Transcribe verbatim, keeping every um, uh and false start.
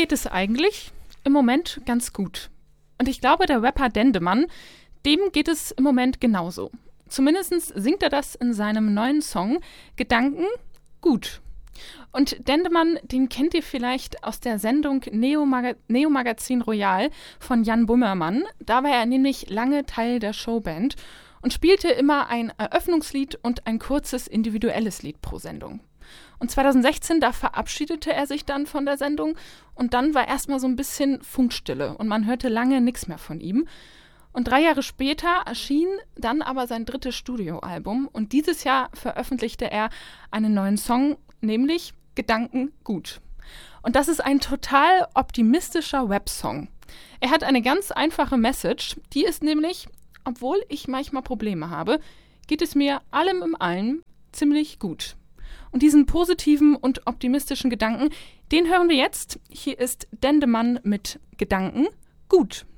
geht es eigentlich? Im Moment ganz gut. Und ich glaube, der Rapper Dendemann, dem geht es im Moment genauso. Zumindest singt er das in seinem neuen Song Gedanken gut. Und Dendemann, den kennt ihr vielleicht aus der Sendung Neo, Maga- Neo Magazin Royal von Jan Böhmermann. Da war er nämlich lange Teil der Showband und spielte immer ein Eröffnungslied und ein kurzes individuelles Lied pro Sendung. Und zwanzig sechzehn, da verabschiedete er sich dann von der Sendung und dann war erstmal so ein bisschen Funkstille und man hörte lange nichts mehr von ihm. Und drei Jahre später erschien dann aber sein drittes Studioalbum und dieses Jahr veröffentlichte er einen neuen Song, nämlich Gedanken gut. Und das ist ein total optimistischer Rap-Song. Er hat eine ganz einfache Message, die ist nämlich, obwohl ich manchmal Probleme habe, geht es mir allem im Allen ziemlich gut. Und diesen positiven und optimistischen Gedanken, den hören wir jetzt. Hier ist Dendemann mit Gedanken gut.